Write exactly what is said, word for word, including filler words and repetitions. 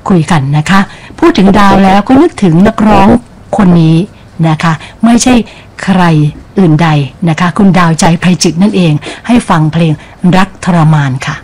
คุยกันนะคะพูดถึงดาวแล้วก็นึกถึงนักร้องคนนี้นะคะไม่ใช่ใครอื่นใดนะคะคุณดาวใจไพจิตรนั่นเองให้ฟังเพลงรักทรมานค่ะ